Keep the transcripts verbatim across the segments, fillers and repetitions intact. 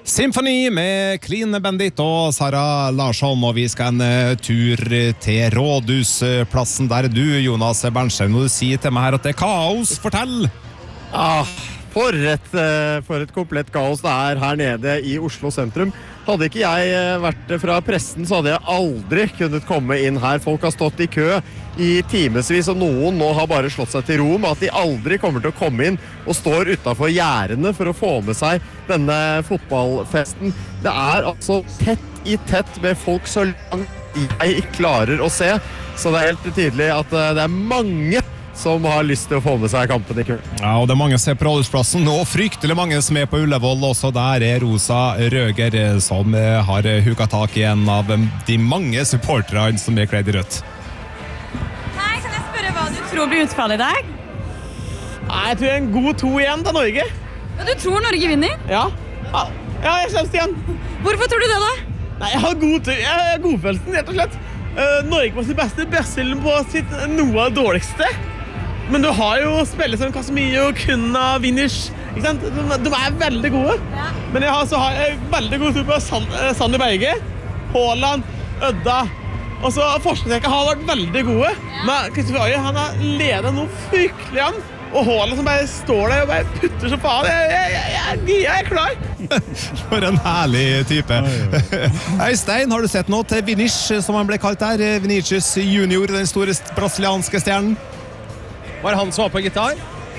Symfoni med Clean Bandit og Sara Larsson, og vi skal en uh, tur til Rådhusplassen der du, Jonas Berntsen, og du sier til meg her at det er kaos. Fortell! Ah, for et, uh, for et komplett kaos det er her nede i Oslo sentrum. Hadde ikke jeg uh, vært fra pressen, så hadde jeg aldri kunnet komme inn her. Folk har stått i kø i timesvis, og noen nå har bare slått seg til ro med at de aldri kommer til å komme inn og står utenfor gjerdene for å få med seg denne fotballfesten. Det er altså tett i tett med folk så langt jeg klarer å se, så det er helt tydelig at uh, det er mange som har lyst til å få med seg kampen i kveld. Ja, og det er mange som er på Rådhusplassen, og fryktelig mange som er på Ullevål. Også der er Rosa Røger, som har huka tak i en av de mange supporterne som er kledd i rødt. Hei, kan jeg spørre hva du tror blir utfallet i dag? Nei, jeg tror en god to igjen til Norge. Ja, du tror Norge vinner? Ja, ja, ja jeg synes det igjen. Hvorfor tror du det da? Nei, jeg har god, jeg har godfølelsen, rett og slett. Uh, Norge på sitt beste, Brasilien på sitt noe av det dårligste. Men du har jo spillere som Casemiro, Kunna, Vinish, ikke sant? De, de er veldig gode. Ja. Men jeg har, så har jeg veldig god tur på Sand, Sander Berge, Haaland, Ødda. Og så forsvarsrekka har vært veldig gode. Ja. Men Kristoffer Ayer, han har ledet noe fryktelig an. Og Haaland som bare står der og bare putter så faen. Jeg, jeg, jeg, jeg, jeg er klar. For en herlig type. Øystein, har du sett noe til Vinish, som han ble kalt der? Vinicius Junior, den store brasilianske stjernen. Var det han som var på gitar?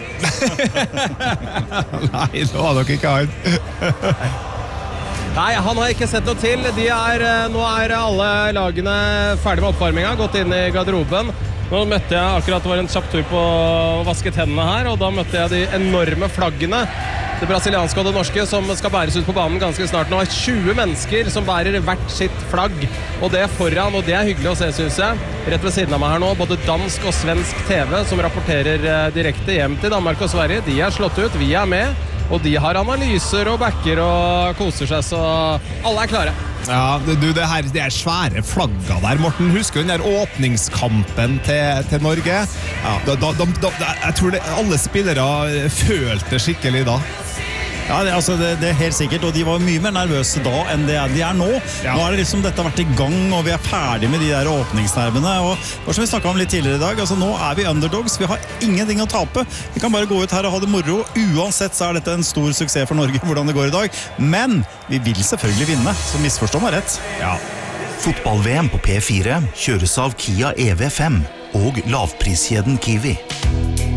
Nei, det var nok ikke han. Nei, han har ikke sett noe til. De er, nå er alle lagene ferdig med oppvarmingen, gått inn i garderoben. Nå møtte jeg akkurat, det var en kjapp tur på å vaske tennene her, og da møtte jeg de enorme flaggene, det brasilianske og det norske, som skal bæres ut på banen ganske snart. Nå er tjue mennesker som bærer hvert sitt flagg, og det er foran, og det er hyggelig å se, synes jeg. Rett ved siden av meg her nå, både dansk og svensk T V som rapporterer direkte hjem til Danmark og Sverige. De er slått ut, vi er med, og de har analyser og backer og koser seg, så alle er klare. Ja, du, det her, det er svære flagger der, Morten. Husker du den der åpningskampen til, til Norge? Ja, da, da, da, da, jeg tror det, alle spillere følte skikkelig da. Ja, det, altså, det, det er helt sikkert, og de var mye mer nervøse da enn det de er nå. Ja. Nå er det liksom, dette har vært i gang, og vi er ferdig med de der åpningsnervene, og, og som vi snakket om litt tidligere i dag, altså nå er vi underdogs, vi har ingenting å tape. Vi kan bare gå ut her og ha det moro. Uansett så er dette en stor suksess for Norge, hvordan det går i dag. Men vi vil selvfølgelig vinne, så misforstå meg rett. Ja. Fotball-V M på P fire kjøres av Kia E V fem og lavpriskjeden Kiwi.